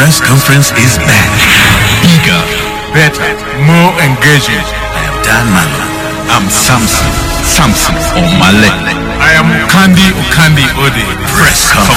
press conference is back. Bigger, better, more engaging. I am Dan Malo. I'm Samson Omale. I am Kandi Ode. Press conference.